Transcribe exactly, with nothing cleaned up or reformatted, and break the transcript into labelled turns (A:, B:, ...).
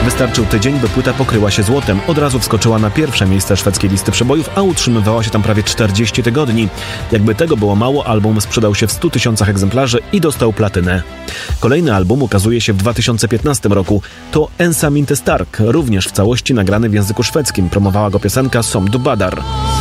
A: Wystarczył tydzień, by płyta pokryła się złotem. Od razu wskoczyła na pierwsze miejsce szwedzkiej listy przebojów, a utrzymywała się tam prawie czterdzieści tygodni. Jakby tego było mało, album sprzedał się w stu tysiącach egzemplarzy i dostał platynę. Kolejny album ukazuje się w dwa tysiące piętnastym roku. To Ensam inte stark, również w całości nagrany w języku szwedzkim. Promowała go piosenka Som du badar.